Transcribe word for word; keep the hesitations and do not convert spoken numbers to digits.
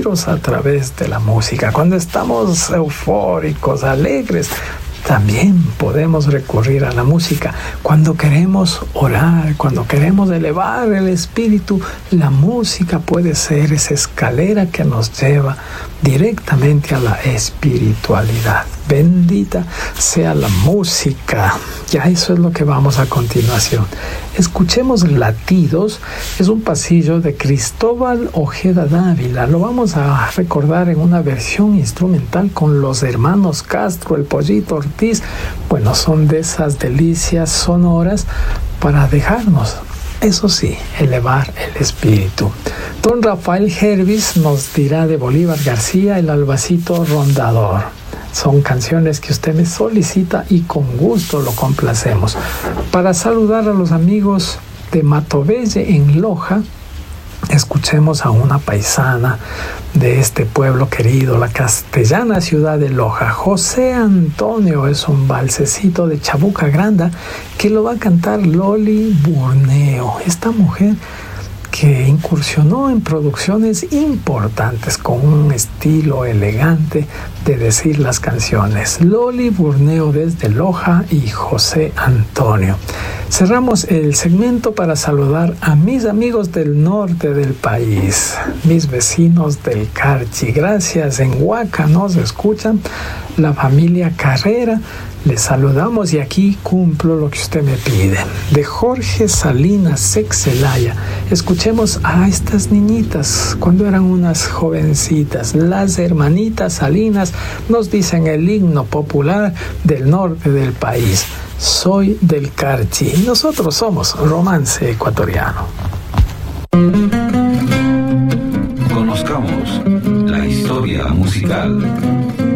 bendeciros a través de la música. Cuando estamos eufóricos, alegres, también podemos recurrir a la música. Cuando queremos orar, cuando queremos elevar el espíritu, la música puede ser esa escalera que nos lleva directamente a la espiritualidad. Bendita sea la música. Ya eso es lo que vamos a continuación. Escuchemos Latidos. Es un pasillo de Cristóbal Ojeda Dávila. Lo vamos a recordar en una versión instrumental con los hermanos Castro, el Pollito Ortiz. Bueno, son de esas delicias sonoras para dejarnos, eso sí, elevar el espíritu. Don Rafael Hervis nos dirá de Bolívar García, El Albacito Rondador. Son canciones que usted me solicita y con gusto lo complacemos. Para saludar a los amigos de Matovelle en Loja, escuchemos a una paisana de este pueblo querido, la castellana ciudad de Loja. José Antonio es un valsecito de Chabuca Granda que lo va a cantar Loli Burneo, esta mujer que incursionó en producciones importantes con un estilo elegante de decir las canciones. Loli Burneo desde Loja y José Antonio. Cerramos el segmento para saludar a mis amigos del norte del país, mis vecinos del Carchi. Gracias, en Huaca nos escuchan, la familia Carrera. Les saludamos y aquí cumplo lo que usted me pide. De Jorge Salinas Sexelaya, escuchemos a estas niñitas cuando eran unas jovencitas. Las hermanitas Salinas nos dicen el himno popular del norte del país. Soy del Carchi. Y nosotros somos Romance Ecuatoriano. Conozcamos la historia musical.